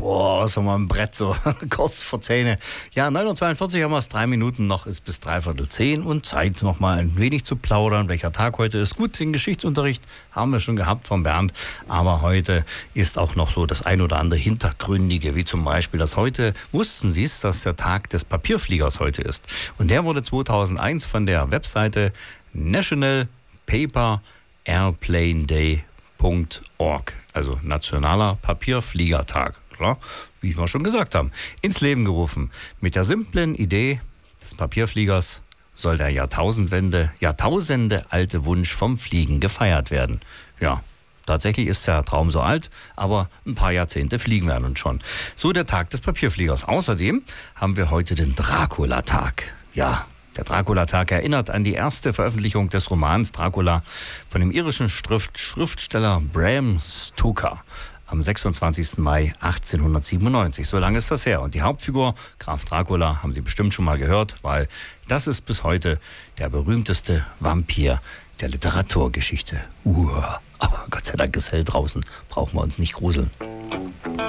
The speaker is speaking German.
Boah, so mal ein Brett so kurz vor 10. Ja, 9:42 Uhr haben wir es, 3 Minuten noch ist bis 9:45 und Zeit noch mal ein wenig zu plaudern, welcher Tag heute ist. Gut, den Geschichtsunterricht haben wir schon gehabt von Bernd, aber heute ist auch noch so das ein oder andere Hintergründige, wie zum Beispiel, dass heute, wussten Sie es, dass der Tag des Papierfliegers heute ist. Und der wurde 2001 von der Webseite National Paper Airplane Day.org, also Nationaler Papierfliegertag, klar, wie wir schon gesagt haben, ins Leben gerufen. Mit der simplen Idee des Papierfliegers soll der Jahrtausende alte Wunsch vom Fliegen gefeiert werden. Ja, tatsächlich ist der Traum so alt, aber ein paar Jahrzehnte fliegen wir nun schon. So der Tag des Papierfliegers. Außerdem haben wir heute den Dracula-Tag. Ja, der Dracula-Tag erinnert an die erste Veröffentlichung des Romans Dracula von dem irischen Schriftsteller Bram Stoker am 26. Mai 1897. So lange ist das her. Und die Hauptfigur, Graf Dracula, haben Sie bestimmt schon mal gehört, weil das ist bis heute der berühmteste Vampir der Literaturgeschichte. Aber Gott sei Dank ist hell draußen, brauchen wir uns nicht gruseln.